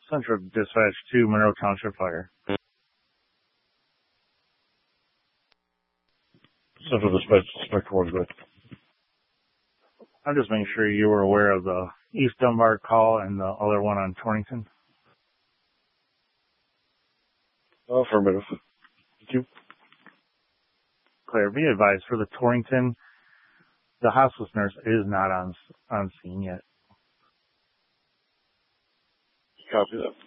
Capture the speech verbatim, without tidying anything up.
Central Dispatch to Monroe Township Fire. Central Dispatch, Inspector Wadsworth. I'm just making sure you were aware of the East Dunbar call and the other one on Torrington. Affirmative. Thank you. Claire, be advised for the Torrington, the hospice nurse is not on on scene yet. Copy that.